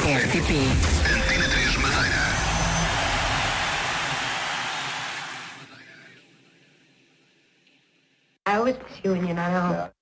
RTP. Antena 3 Madeira. I always miss you when you're not home.